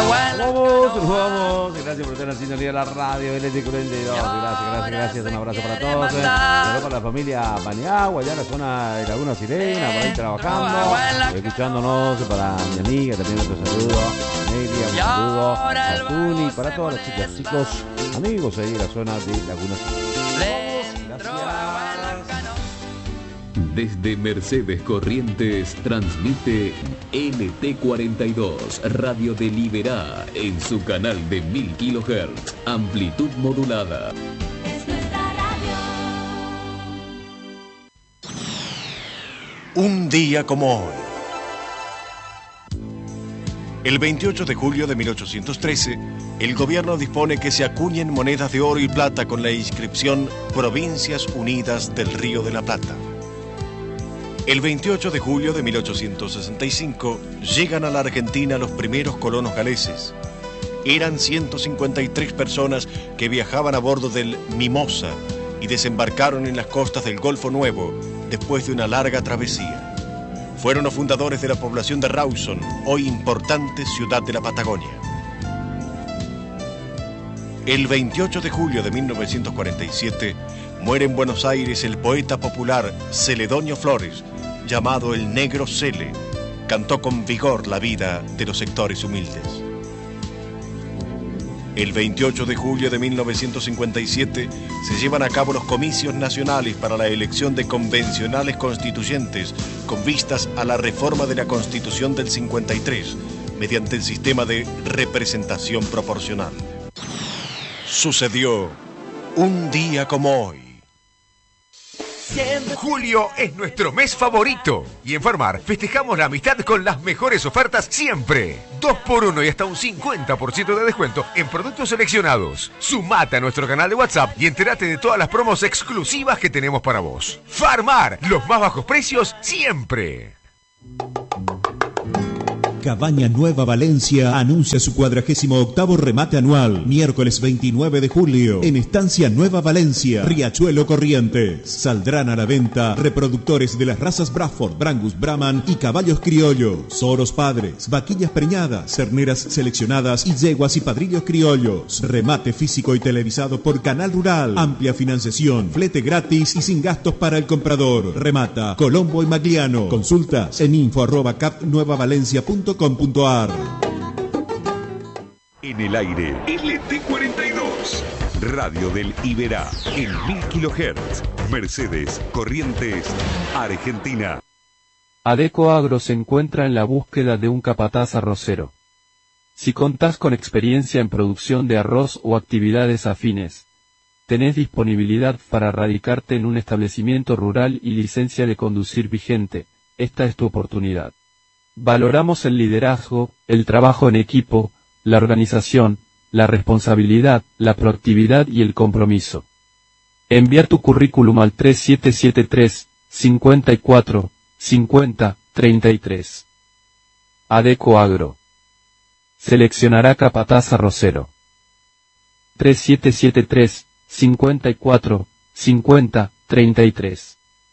Vamos, nos vamos. Gracias por estar en sintonía de la radio LT42. Gracias. Un abrazo para todos. Un saludo para la familia Paniagua, allá en la zona de Laguna Sirena, por ahí trabajando, escuchándonos. Para mi amiga también otro saludo. A Nelia, un saludo. A Tuni, para todas las chicas, chicos, amigos ahí de la zona de Laguna Sirena. Gracias. Desde Mercedes Corrientes transmite LT42 Radio de Liberá en su canal de 1000 kHz, amplitud modulada. Es nuestra radio. Un día como hoy. El 28 de julio de 1813, el gobierno dispone que se acuñen monedas de oro y plata con la inscripción Provincias Unidas del Río de la Plata. El 28 de julio de 1865 llegan a la Argentina los primeros colonos galeses. Eran 153 personas que viajaban a bordo del Mimosa y desembarcaron en las costas del Golfo Nuevo después de una larga travesía. Fueron los fundadores de la población de Rawson, hoy importante ciudad de la Patagonia. El 28 de julio de 1947 muere en Buenos Aires el poeta popular Celedonio Flores, llamado el Negro Cele. Cantó con vigor la vida de los sectores humildes. El 28 de julio de 1957 se llevan a cabo los comicios nacionales para la elección de convencionales constituyentes con vistas a la reforma de la Constitución del 53 mediante el sistema de representación proporcional. Sucedió un día como hoy. Julio es nuestro mes favorito y en Farmar festejamos la amistad con las mejores ofertas siempre. 2x1 y hasta un 50% de descuento en productos seleccionados. Sumate a nuestro canal de WhatsApp y entérate de todas las promos exclusivas que tenemos para vos. Farmar, los más bajos precios siempre. Cabaña Nueva Valencia anuncia su 48º remate anual, miércoles 29 de julio, en Estancia Nueva Valencia, Riachuelo Corrientes. Saldrán a la venta reproductores de las razas Bradford, Brangus, Brahman y caballos criollos, oros padres, vaquillas preñadas, terneras seleccionadas y yeguas y padrillos criollos. Remate físico y televisado por Canal Rural. Amplia financiación, flete gratis y sin gastos para el comprador. Remata Colombo y Magliano. Consultas en info@capnuevavalencia.com.ar. En el aire, LT42, Radio del Iberá, en 1000 kHz, Mercedes, Corrientes, Argentina. Adeco Agro se encuentra en la búsqueda de un capataz arrocero. Si contás con experiencia en producción de arroz o actividades afines, tenés disponibilidad para radicarte en un establecimiento rural y licencia de conducir vigente, esta es tu oportunidad. Valoramos el liderazgo, el trabajo en equipo, la organización, la responsabilidad, la proactividad y el compromiso. Enviar tu currículum al 3773 54 50 33. Adeco Agro. Seleccionará capataz arrocero. 3773 54 50 33.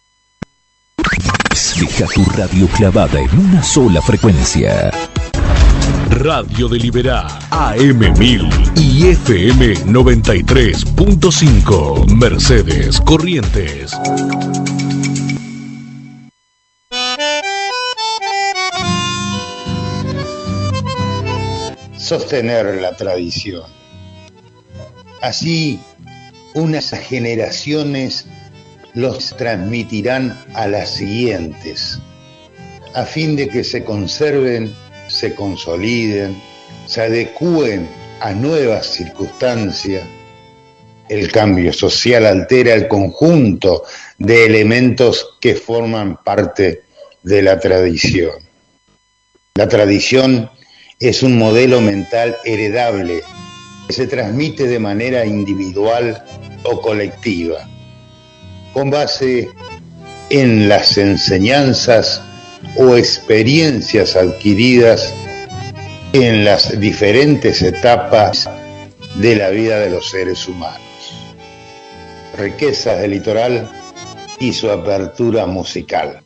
Deja tu radio clavada en una sola frecuencia. Radio de Liberá, AM1000 y FM 93.5, Mercedes, Corrientes. Sostener la tradición. Así, unas generaciones los transmitirán a las siguientes, a fin de que se conserven, se consoliden, se adecúen a nuevas circunstancias. El cambio social altera el conjunto de elementos que forman parte de la tradición. La tradición es un modelo mental heredable que se transmite de manera individual o colectiva, con base en las enseñanzas o experiencias adquiridas en las diferentes etapas de la vida de los seres humanos. Riquezas del Litoral y su apertura musical.